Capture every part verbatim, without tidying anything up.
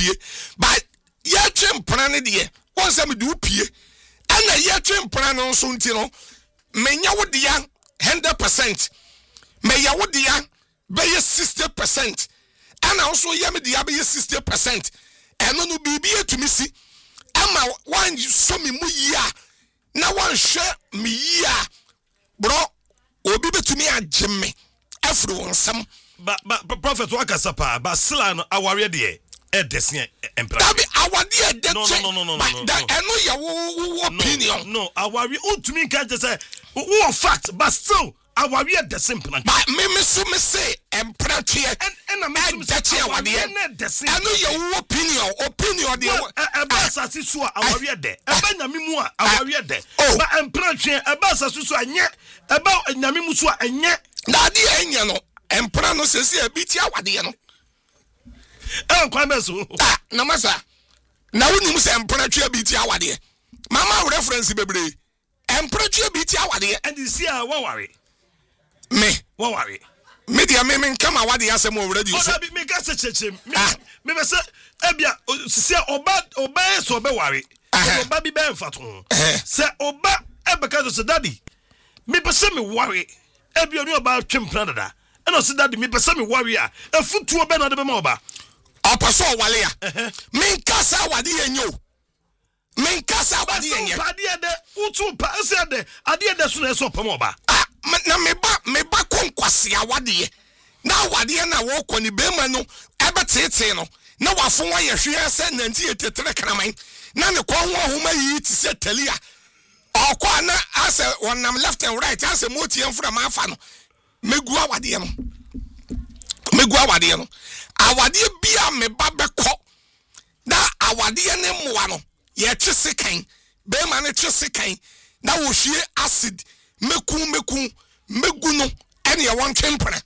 pie but ye twem prane de won say me do pie ana ye twem prane so nti no menya wo de one hundred percent meya wo de ya be sixty percent ana also ye me de ya be sixty percent eno no bibi etumi si ama wan so me mu yia na wan hwe me yia bro obi betumi agemme afro wonsam ba ba prophet wakasa pa ba sila no aware de e desia empra tabi awade e de no no no no no da eno ye wo opinion no aware utumi kan je say wo fact but still aware de simple ba me me so me say empra tue and na me say awade eno ye wo opinion opinion de e ba asasi so aware de e ba nyame mu a aware de ba empra tue e ba asasi so anye e ba nyame mu so anye na de enya no empra no se se abiti awade no eh kwa meso ah na masa na wonim se empra tue abiti awade mama reference bebre empra tue abiti awade and you see a waware me waware media me me nkama awade asem already so oda bi me ka se chechem me be se ebia se oba oba so oba ware oba bi be mfato se oba ebeka so daddy me be se me ware ebia ni oba twempra dada eno se daddy me be se me ware a afutuo be na de be ma oba opaso wale a me nkasa awade enyo me nkasa awade enye ade de utu pa se de ade de so na so pam oba na me ba me ba konkwase awade na awade na wo koni be ma no ebe tete no na wafo wa ye hwe se nanti etetere kraman na ne kwa ho ahoma yi ti se talia okwa na ase wonam left and right ase moti enfra ma afa no megu awade no megu awade no awade bia me ba beko na awade ne moa no ye twese kan be ma ne twese kan na wo hwie acid meku meku megu no ene ye won twempere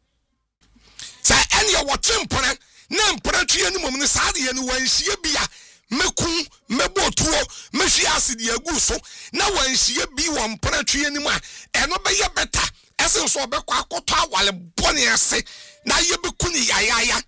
sa ene ye wo twempere na mpere tue ni mom ne saade ye ni wanhie bia meku mebotuo mehwie acid ye gu so na wanhie bi wo mpere tue ni mu a eno be ye beta ese so be kwa akoto awale bone ase na ye beku ni yayaya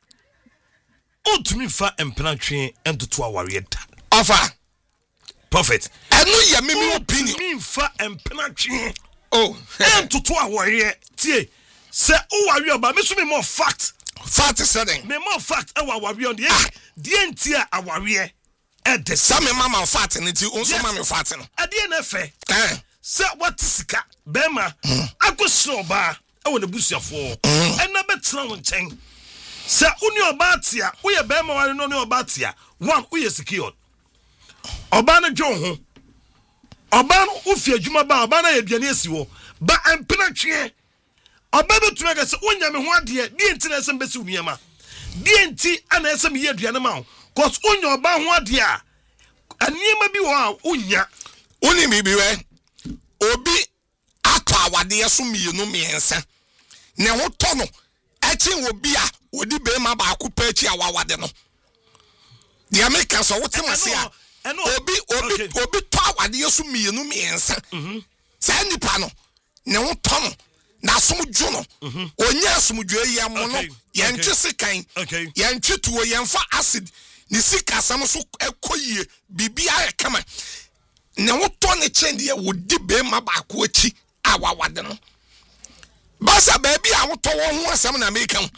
utumi fa empena twe entoto aware da ofa prophet eno ye me opinion utumi fa empena twe oh entoto aware tie se o ware oba me so me more fact fact setting me more fact e wa ware on the die ntia aware e de sa me mama fact nti onso mama fact no ade na fe eh se what sika bema akosro oba e wo na busuafo e na betena wo nchen se uni oba atia wo ye bema ware no ne oba atia one wo ye secured oba na dwo ho oba no wo fi adwuma ba oba na ye aduane asi wo ba empena twe oba betuma ga se wonya me ho ade die nti na sem besi uniama die nti ana esem ye aduane ma cause wonya oba ho ade a aniema bi wo a wonya oni mi bi we obi ato awade so mienu miensa ne ho to no achi obi a odi be ma ba ko pa achi awawade no the American so what am say obi obi obi to awade so mienu miensa mhm sa nipa no ne ho to no na somdwo no onya somdwo ye mo no ye ntwese kan ye ntwetuo ye mfa acid ni sika sam so ekoyie bibia kama ne wo to ne chende ye wodi be ma ba ko achi awawade no basa baby a wo to wo ho asam na American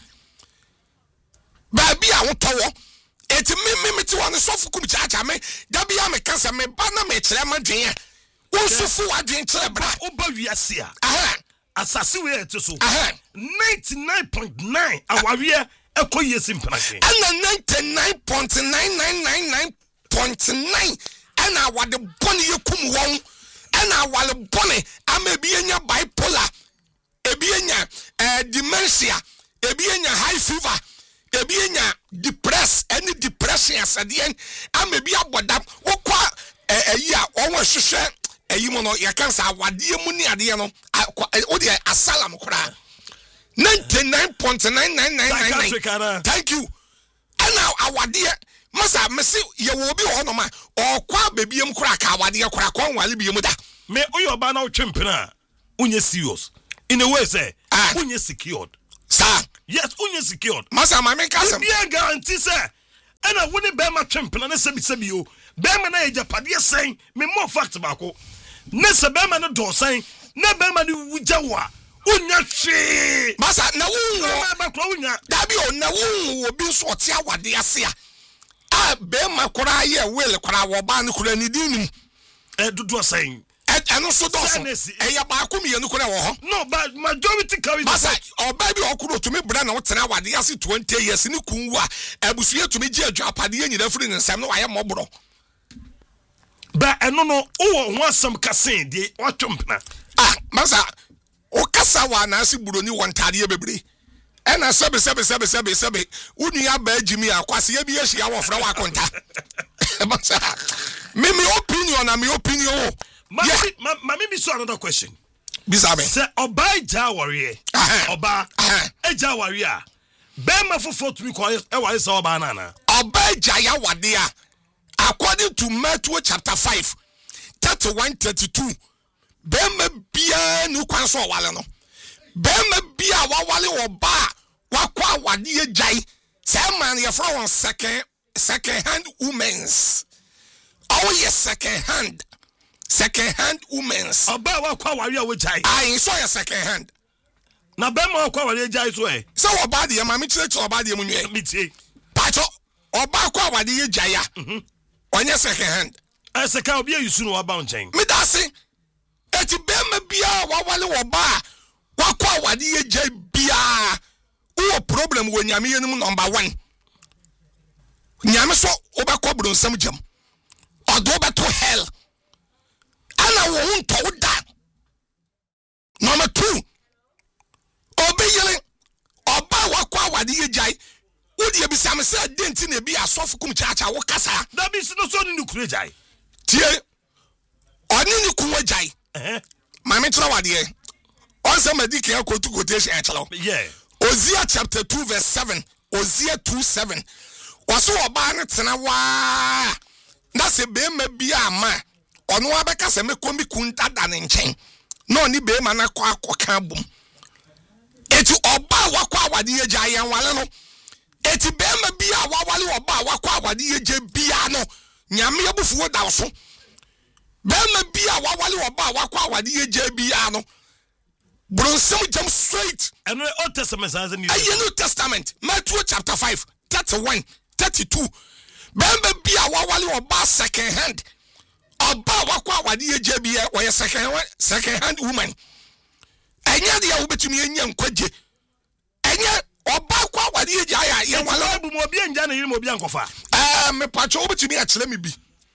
baby a wo to wo eti me me ti won so fukum chacha me da bia me kasa me ba na me kire ma dwen wo so fu wadwen kire bra wo ba wiase a aha asase we eto so aha ninety-nine point nine aware ekoye simpranche ana ninety-nine point nine nine nine nine point nine ana wade bone yekum won ana wale bone ama bi enya bipolar ebi enya eh dementia ebi enya high fever ebi enya depress any depression asadien ama bi aboda wokwa eyi a won hwehwe eyi mo no ya kansa awade mu ni ade no odi asalam kora ninety-nine point nine nine nine nine thank you ana awade masa mesi ye wo bi ho no ma okwa bebiem kora ka awade kora kwa nwale biem da me oyo ba na otwempena unye serious in a way say unye secured sir yes unye secured masa ma me kasa be guarantee say ɛna wo ne bɛrima twempena ne sɛbi sɛbi o bɛrima na yɛ japadeɛ sɛn me more fact baako ne sɛ bɛrima no dɔɔ sɛn na bɛrima no wugya wo a wonya hwee masa na wo bakora wonya dabi o na wo obi nso ɔte awade ase a a bɛrima koraa yɛ wele koraa wɔ ba no koraa ne din nim ɛ dodoɔ sɛn ɛno so dɔso ɛyɛ baako mmienu koraa wɔ hɔ no but majority carry masa ɔbaa bi ɔkoro tumi bra na wotena awade ase twenty years ne kun wu a abusua tumi gye adwapadeɛ nyina firi ne nsɛm no wayɛ mmɔborɔ ba ɛno no wowɔ ho asɛm kasɛn deɛ watwempena ah masa o kasa wa na asi buroni won tade bebre ena sebe sebe sebe sebe sebe unua ba jimi akwase ya bi ehia wo fra wa konta masa me me opinion na me opinion ma ma ma me be so another question bisa me se oba ja wore oba eja wore a be ma fofo to me ko e wore se oba na na oba ja ya wade a according to Matthew chapter five thirty-one thirty-two bema bia nu kwan so wale no bema bia wawale wo ba wakwa wade agyan say man ye from one second second hand women's oh yes second hand second hand women's oba wakwa ware a wo gyan ai so yes second hand na bema wakwa ware agyan so e so oba de ma me kire kire oba de mu nwe mi tie pacho oba kwa wade agyan ya mhm onye second hand e second obi yusu no waba nchen me da se eti bema bia wawale wo ba wakwa wade ye gya bia wo problem wo nyame yenum number one nyame so obekọ bro nsam jam odo beto hell ana wo nto da number two obeyele oba wakwa wade ye gya wodi ebisam se denti na bi asofu kum chacha wo kasa da bi no so ni kure gya tie oni ni kunwa gya eh mame tira wade on say medike akotu quotation e chelo yeah Hosea chapter two verse seven Hosea two seven waso oba ne tena wa na se be ma bia ama ono abeka se mekomi kunta da ne nchen na oni be ma na kwa akoka bom eti oba wakwa awade ye gya yan wale no eti be ma bia wawale oba wakwa awade ye gya bia no nyame yabufuo da so be ma bia wawale oba wakwa awade ye gya bia no bronsam jam straight and Old Testament as a New New Testament Matthew chapter five thirty-one thirty-two bembe bia wawale oba second hand oba wakwa awade ye gya bia wo second second hand woman enya de wobetumi enya nkwaje enya oba kwa awade ye gya ya ye wale bu mo bia nja na yiri mo bia nkofa eh me pacho wobetumi a kire me bi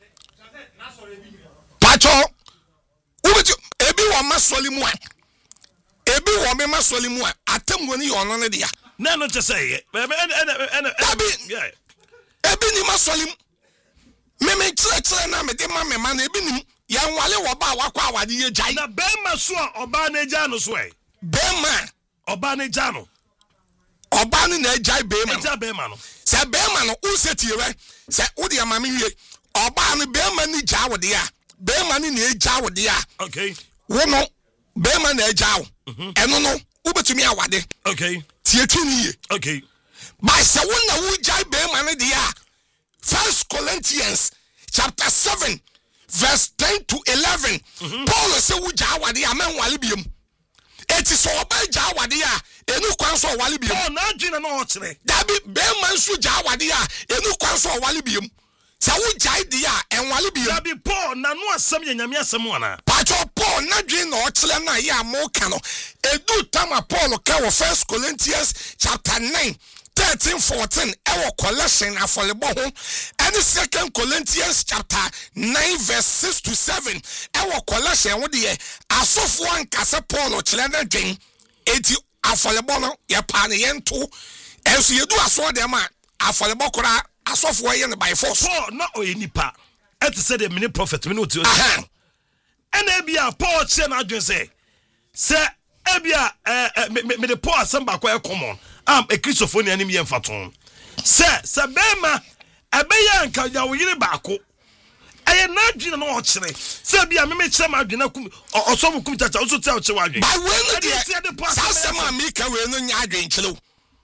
pacho wobetumi ebi wo masoli mu a ebi wo me masoli mu a atamwo ni yono ne dia na no te say e yeah ebi ni masoli me me kire kire na me de ma me ma na ebi ni yan wale wo ba wakwa awade ye gya na be ma so oba na gya no so e be ma oba na gya no oba ni na gya be ma gya be ma no se be ma no unseti we se wo de ma me wie oba ni be ma ni gya wo de a be ma ni na gya wo de a okay wo no be ma na gya wo eno no ubetumi awade okay tie twini ye okay by se wo na wo gya be ma ni de a First Corinthians chapter seven verse ten to eleven mm-hmm. Paul say wo gya awade a men wale biem eti so oba gya awade a enu kwan so wale biem oh na adwina na o kire dabi be man so gya awade a enu kwan so wale biem sa wo gya de a en wale biem dabi Paul na no asem ye nyame asem wana pacho Paul na dwen na o kire na ya mo ka no edu tama Paul ka wo First Corinthians chapter nine thirteen fourteen ewo collection afolebo ho and Second Corinthians chapter nine verse six to seven ewo collection wo de asofo ankase Paul kire na dwen eti afolebo no ye pa ne yento enso yedu aso de ma afolebo kora asofo ye ne by force Paul na o enipa et say the mini prophet me no ti o and ebia Paul che na adwen say say ebia eh me de Paul asem ba kwa e common am a Christopher anim ye mfaton se se bema abeya nka ya wo yire baako aye na adwina na o kire se bia me me kire ma adwina kum osomo kum tata so tia o kire wa adwin by when the sa sama me ka we no nya adwin kire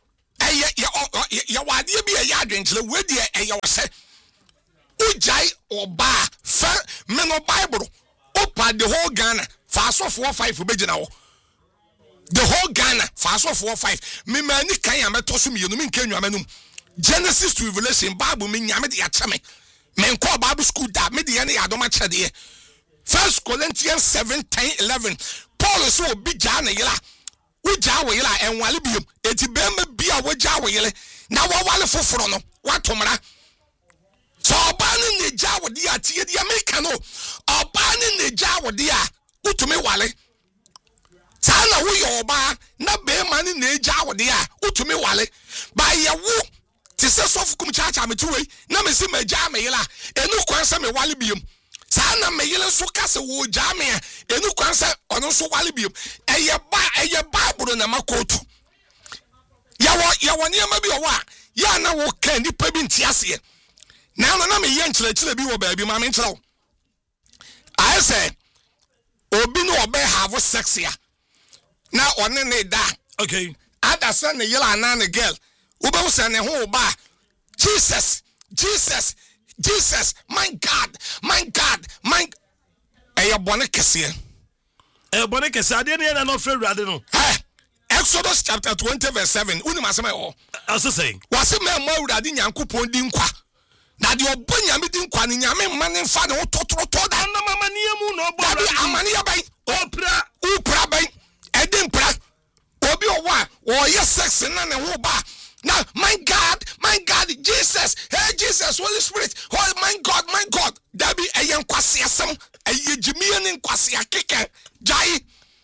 ɛyɛ yɛ wadeɛ bi ɛyɛ adwenkyerɛ we deɛ ɛyɛ wɔsɛ ujai oba fa me no Bible opa the whole Ghana fast four five obegina wo the whole Ghana fast four five me mani kan ya meto so me no me nka nwamanum Genesis to Revelation Bible me nyame de acha me me nko Bible school da me de ne yadoma chede First Corinthians seven ten eleven Paul so obi ja na yela uja wo yela enwale biom eti be ma bia wo ja wo yele na wo wale foforo no watomra so obani neja wo dia tie dia meka no obani neja wo dia utumi wale sana wo yo oba na be mani neja wo dia utumi wale ba ye wo ti se sofu kum chacha metuwe na me se maja me yela enu kwan se me wale biom sana me yele so kase wo ja me enu kwan se ono so wale biom eye ba eye Bible na makotu yawo yawo ne ma bi owa ya na wo kan ni pa bi ntiase na na me ye nkyere kyere bi wo ba bi ma me nkyere wo I say obi no obe have sex ya na one ne da okay ada say ne yela na ne girl wo ba say ne ho ba Jesus Jesus Jesus my God my God my eye bone kese eh bone kese ade ne na no frɛ ade no eh Exodus chapter twenty verse seven uni masema yo as saying wase me ma urade nyankopon di nkwa na de obo nyame di nkwa ne nyame ma ne mfa ne totroto da na mama ne mu no obo abi amane ya bai opra upra bai edi mpra obi owa wo ye sex na ne ho ba now my God my God Jesus hey Jesus Holy Spirit oh my God my God that be a yen kwase asem aye jimi ne kwase akeke jai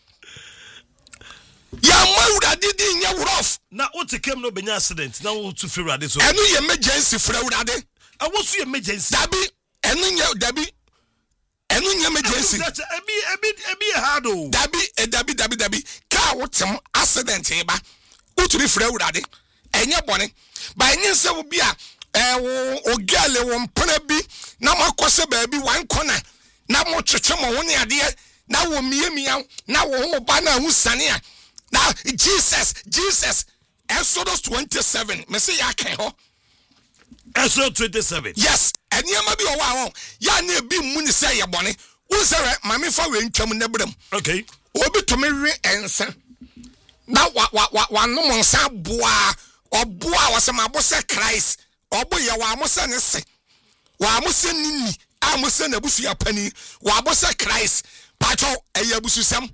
ya mawura didi nya rough na wote kem no benya accident na wo tu frɛ ade so enu ye emergency frɛ urade awo su emergency dabi enu nya dabi enu nya emergency ebi ebi ebi hard o dabi e dabi dabi dabi ka wotem accident e ba uturi frɛ urade enye bone ba enye se wo bia eh wo ogale wo mpana bi na makose ba bi wan kona na mo twetwe mo woni ade na wo miemia na wo ho ba na hu sane a now Jesus Jesus Exodus twenty-seven me say ya kan ho Exodus twenty-seven yes eniema bi o wa ho ya na bi mu ni say ye bone wo say mame fa we ntwam na bram okay obi to me we ensa na wa wa wa no mo nsa boa oboa wo say mabo say Christ obo ye wa mo say ne se wa mo say nini a mo say na busu ya pani wa bo say Christ pacho eya busu sam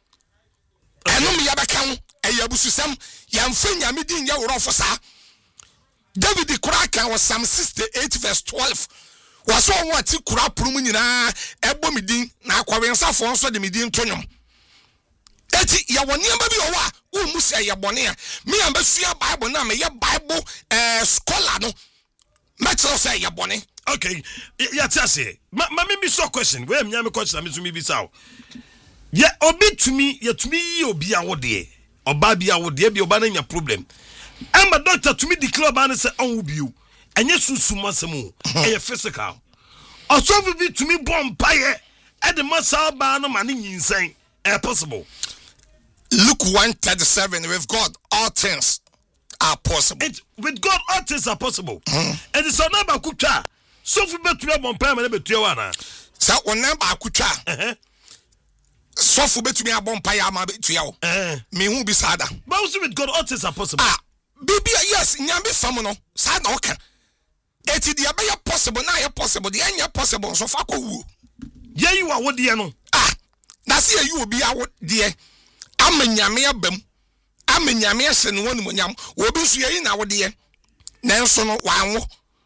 enu me yabeka eya busu sam yamfa nyame din ye worofo sa David kura kan was Psalm sixty-eight verse twelve was so what kura prum nyina ebo medin na akwawensa fo nso de medin tonwom eti ya woni amba bi owa wo mu se ye bone a me amba sua Bible na me ye Bible eh scholar no me tell say ye bone okay ya tiase ma me bi so question we am nyame question me so me bi saw ye obi tumi ye tumi yi obi a wo de oba bi a wo de bi oba na nya problem amba doctor tumi declare ba na say on bio enye susuma semu e physical osofu bi tumi bom paye e de masa ba no ma ne nyinsan e possible Luke one thirty-seven with God all things are possible it, with God all things are possible mm. And it's on number kutwa sofu betumi bom paye ma na betua wana sa on number kutwa eh sofu betumi abom paye ama betua wo eh me hu bi sada but also with God all things are possible ah Bibi yes nyambe fam no sa na oka eti de be possible na ye possible de anya possible so fa ko wu ye yi wa wo de no ah na se ye obi a wo de amanyame abam amanyame ase no wonu nyam obi so ye na wo de na nso no wanwo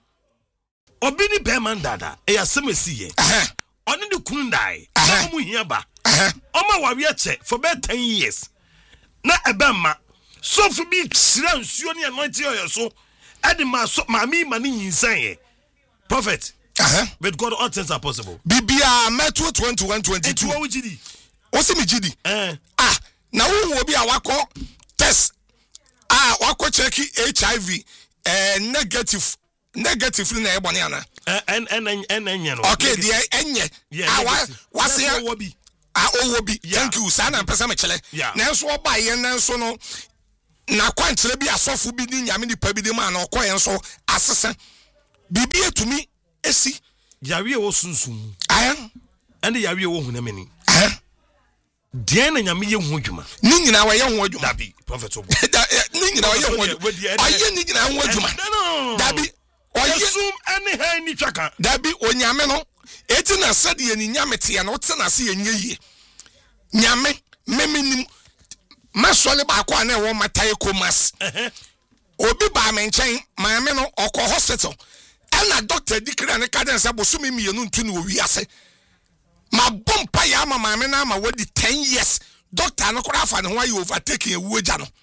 obi ni be man dada e asemesi ye eh oni de kunu dai na mu hia ba eh oma wa wi eche for be ten years na ebemma so for be sira nsuo ne anointing oil so ade ma so ma mi ma ne nyinsan ye prophet uh-huh. With God all things are possible bibia Matthew twenty-one twenty-two e wo gidi o se mi gidi eh ah na wo obi a wakọ test ah wakọ check H I V eh negative negative na e bone ana en en en enye no okay the enye ah wa se ah owo bi thank you sana pesa me chele na nso oba ye na nso no na kwankyere bi asofo bi ni nyame ni pa bi de ma na okoye nso asese bibi etumi esi yawe wo sunsum aya ande yawe wo hunamani aya de na nyame ye hu adwuma ni nyina wa ye hu adwuma dabi prophet obo ni nyina wa ye hu adwuma aye ni nyina hu adwuma dabi oye sum ane ha ni twaka dabi onyame no eti na sade ye ni nyame te ya no te na se ye nyeye nyame meminim masole ba kwa na wo matai komas obi ba me nchen maame no okọ hospital ena doctor dikira ne kaden se bosumi mienu ntu ne owi ase ma bompa ya ma maame na ma wadi ten years doctor no kora afa ne ho ayi overtaking ewu agya no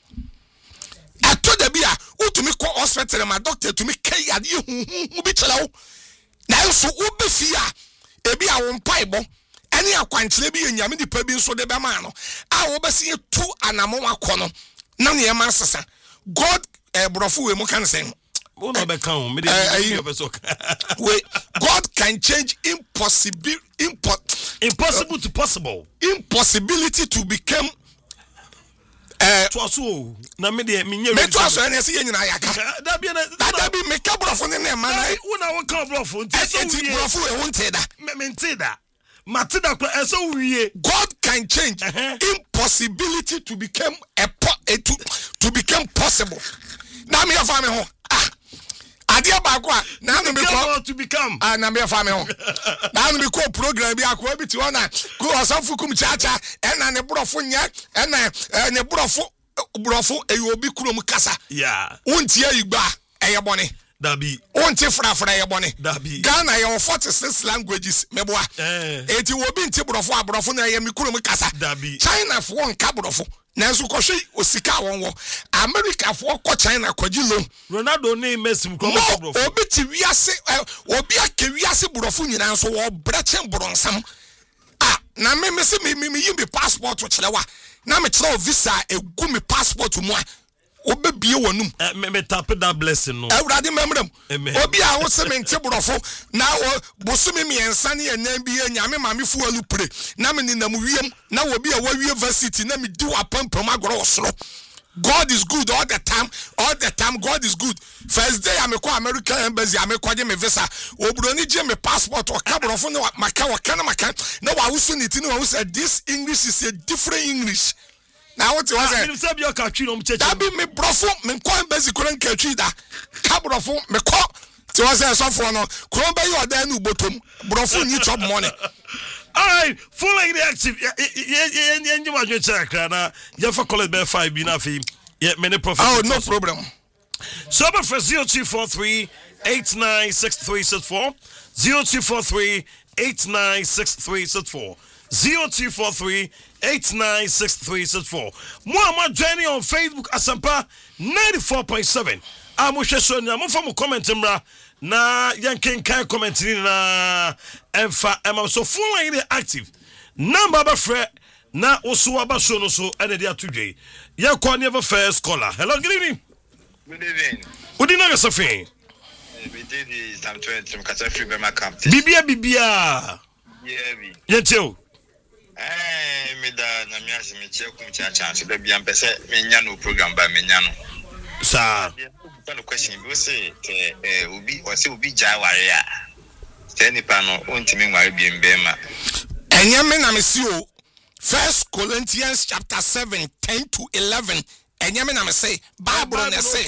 ato da bia utumi ko hospital ma doctor tumi kai ade hu bi kyerɛ wo na nso wo be fi a ebi a wo mpa ibo ene akwankyere bi nyame di pa bi nso de be ma no a wo be se tu anamo akɔ no na ne yema sesa god eh, brofo we mu kan sen wo no be kan o me dey be so we god can change impossible impo impossible to possible impossibility to become eh to aso na me dey me nya me to aso ene se yenyina yaka da bi na da bi me ka brofo ne na ma na wo na wo kan brofo nti so wi brofo we won te da me nte da matida kwa eso wiye god can change uh-huh. impossibility to become a, po- a to, to become possible na me fa me ho ah ade ba ko na no me ko to become ah na me fa me ho na no me ko program bi akwa bi ti ona ko osanfu kum chacha ena ne brofo nya ena ne brofo brofo eyo obi kurom kasa yeah wontie igba eye bone dabi wonte frafra ye bone dabi Ghana ye forty-six languages meboa eh eti obi nti brofo abrofo na ye mikurum kasa dabi China fo nka brofo nanso kohwe osika wonwo America fo ko China kwaji lo Ronaldo ne Messi ko brofo obi ti wiase obi aka wiase brofo nyina nso wo brechen bronsam ah na me me se me me yimbi passport kyelewa na me kyerɛ visa egu me passport mu a obebie wonum me me tap that blessing no awurade memram obi a wo se me nte brofo na bosumi miensa ne enan bi nyame mame fu alu pre na me ninam wiem na obi a wawie varsity na me di wapampam agoro osoro God is good all the time all the time God is good first day I'm ko American embassy I'm ko je me visa obroni je me passport o ka brofo ne maka wa kana maka na wa wusu ni ti no wa say this English is a different English. Now what was it? You your country no church. That be me brofo me ko embassy ko nka twi da. Ka brofo me ko ti was say so for no. Ko be you da nu botom. Brofo ni chop money. All right, full like the active. Yeah, yeah, yeah, yeah. You want to check na. You for call it by five bi na fi. Yeah, many profit. Oh, no problem. So but for zero two four three eight nine six three six four zero two four three eight nine six three six four zero two four three eight nine six three six four. Muhammad joining on Facebook Asampa ninety-four point seven. Amu shesho ni amu famu comment mra na yanken kan comment ni na emfa emam so full line active. Number ba fre na oso aba so no so ene dia tudwe. Ya kwa never first caller. Hello, good evening. Good evening. Udi na Yosefin. We did the Sam twenty from Kasa Free Bema Camp. Bibia bibia. Yeah, bi. Yetio. Eh, me da na mi ase me che kum cha cha so da bia mpese me nya no program ba me nya no. Sa. The question we say eh obi o say obi jai ware a. Say nipa no ontimi ware bi mbema. Enye me na me si o First Corinthians chapter seven ten to eleven. Enye me na me say Bible na say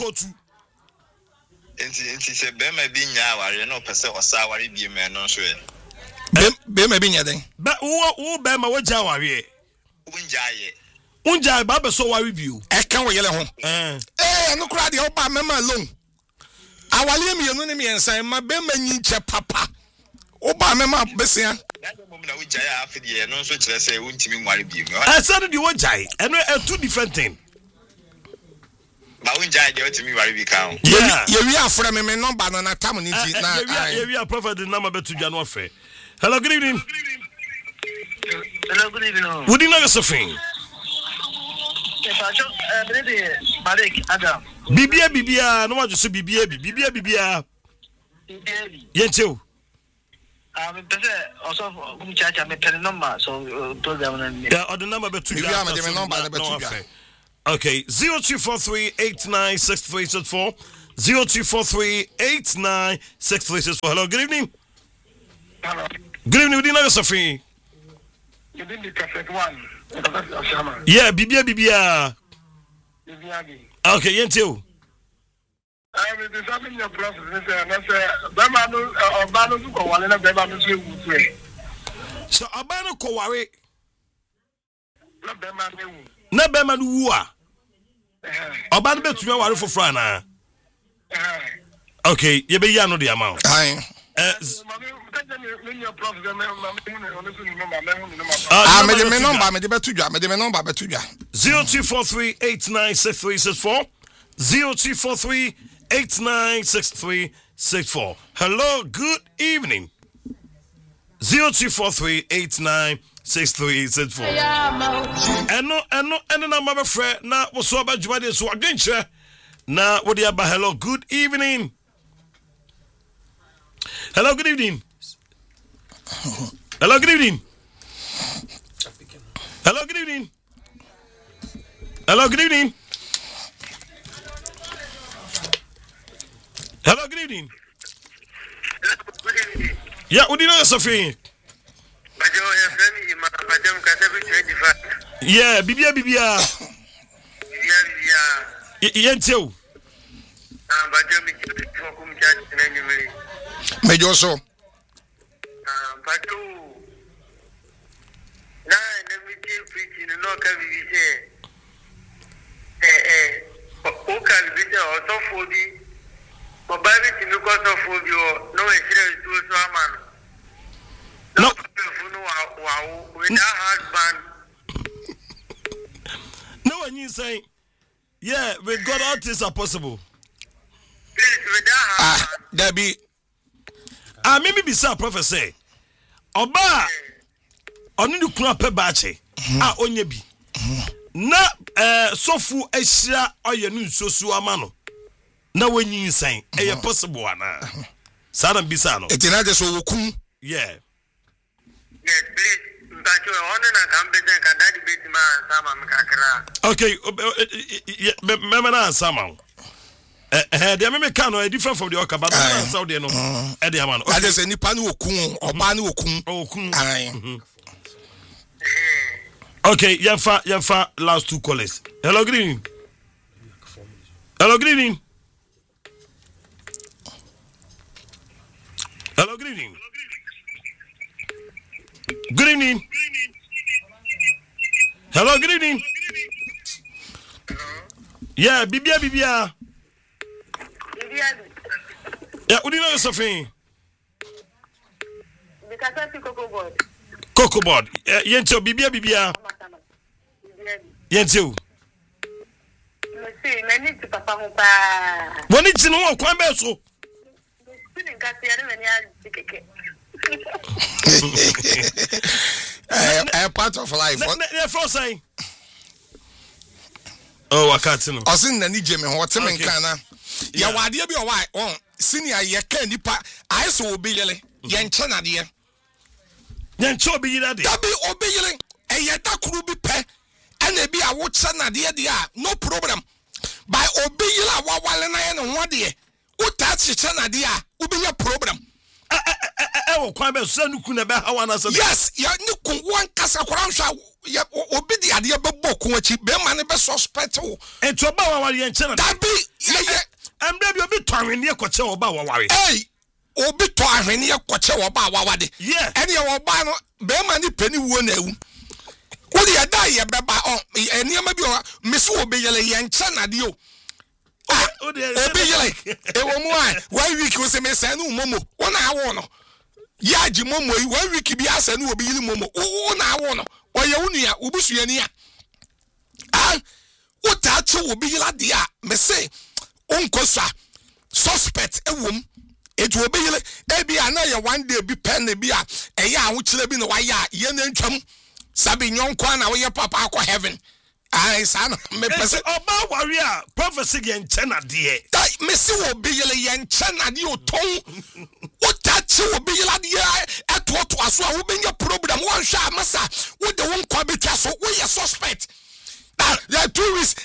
Enti enti se bema bi nya ware na opese osa ware bi me no so e. Bema bi nya den. Ba wo wo bema wo ja ware. Unja ye. Unja ba be so ware bi o. E kan wo yele ho. Eh. Eh no kura de o ba mema alone. Awale mi yenu ne mi ensan ma bema nyinche papa. O ba mema besia. Na we jai afidie no so kire say untimi nware bi mu. I said the one jai. And a two different thing. Ba unjai de otimi ware bi kan. Yeah. Ye wi afra me me number no na tam ni ti na. Ye wi a prophet the number betu dwa no afa. Hello, good evening. Hello, good evening. Would you know Josephine? Yes, I just uh, baby Malik Adam. Bibia bibia no want to say bibia bibia bibia. Baby. Yentio. I'm pese also um chacha me pen number so program na. Yeah, or the number betu dwa. Me number na betu dwa. Okay, zero two four three eight nine six three six four. zero two four three eight nine six three six four. Hello, good evening. Hello. Good evening, Udina Sophie. You did the cassette one. Yeah, Bibia Bibia. Okay, Yentio. I mean, there's something your process, and I say, Bamano or Bano to go on and a Bamano to So, Abano Kowari. Not Bamano. Not Bamanu. Abano bet you are for Frana. Okay, you be Yano the amount. Aye. Ah, me de me number, me de betuja, me de me number betuja. zero two four three eight nine six three six four. zero two four three eight nine six three six four. Hello, good evening. zero two four three eight nine six three six four. And no, and no, and no, my friend. Now, what's so about you? So again, now, what do you about? Hello, good evening. Hello, good evening. Hello, good evening. Hello, good evening. Hello, good evening. Hello, good evening. Yeah, what do you know, Sophie? Yeah, Bibia Bibia. Yentio. Major so. Na na mi ti preaching no ka bi say eh eh o ka bi say o so fo bi o ba bi ti mi ko so fo bi o no e sire tu so aman No. no wa wa with that husband. No one you say, yeah, with God all things are possible. Please with that Ah, husband. Debbie. Ah, maybe be sa prophecy. Oba oni du kuna pe baache. Ah, onye bi. Na eh sofu ehia oye nu nsosu ama no. Na wanyi nsan. Eh possible ana. Sada bisa no. Etina de so wokum. Yeah. Yes, please. But you want to come back and daddy bit man sama mkakra. Okay, me me na sama. Eh eh de me ka no different from the oka but na so de no. Eh de ama no. I just say nipa ni wokum, oba ni wokum. Okun. Aye. Okay, Yafa, Yafa, last two callers. Hello, good evening. Hello, good evening. Hello, good evening. Good evening. Hello, good evening. Yeah, Bibia, Bibia. Yeah, what do you know, Sophie? Because I think Coco board. Coco board. Yentio, Bibia, Bibia. Yentio. See, I need to papa mupa. When it's in one, come back so. A part of life. Yeah, first say. Oh, I can't know. I seen the Nijim and what's in Kana. Ya wadia be why on senior ye can nipa. I saw be yelling. Yan chana dear. Yan chobi yida de. That be obeying. A yeta could be pe. And they be a watch chana dear dear. No problem. By obeying a wawalana and one day. What that's chana dear. Ubi a problem. Oh, quite a son who couldn't have how one as a Yes, ya nuku one casa crown ya obi the idea boku which be man be suspect. and to about our young channel. That be yeah. I'm maybe a bit tiring near Coachella about worry. Hey, obi to ahwene ye kwache wo ba wawade. Yeah. Ene ye wo ba no be ma ni pani wo na ewu. Wo de da ye be ba on ene ma bi o meso obi yele ye ncha na de o. Obi yele e wo mu an one week wo se me say no momo. Wo na awo no. Ya ji momo yi one week bi asa no obi yili momo. Wo na awo no. Wo ye wunu ya obusu ye ni ya. Ah, wo ta che obi yila de a me say onkosa suspect ewom. It will be a be another one day be pen be a a ya which will be no why ya yen and chum Sabin young kwana where your papa ko heaven. I son me person about warrior prophecy and chena dear. That Missy will be yen chena dio tone. What that will be la dear at what was will be your problem one shot massa with the one quabit castle where you suspect. There are tourists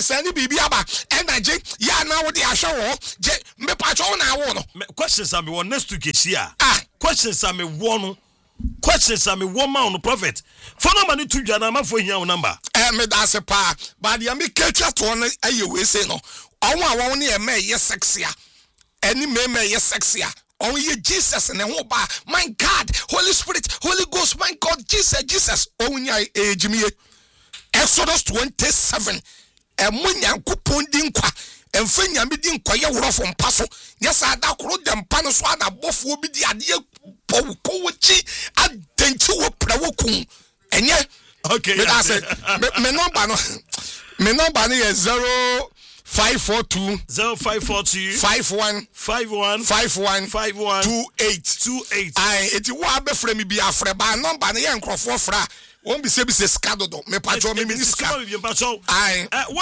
send bibi aba energy ya na wo de ahwe wo je me pacho na wo no questions am we next week here ah questions am we no questions am we man no prophet for no money to dwana ma for hia number eh me da se pa ba de me ketwa to no aye we say no onwo awon ne e me ye sexy a eni me me ye sexy a on ye Jesus and ho ba my God Holy Spirit Holy Ghost my God Jesus Jesus on nya ejimi Exodus twenty-seven e munyankopon di nkwa emfa nyame di nkwa ye worofo mpa so yes ada koro dem pa no so ada bofo bi di ade pow pow chi adanti wo pra wo kun enye okay me da say me number no me number no is zero five four two zero five four two five one five one five one five one two eight two eight ai eti wa be frɛ me bi afrɛ ba number no ye nkrofo fra won bi se bi se skadodo me pacho me mi ska ai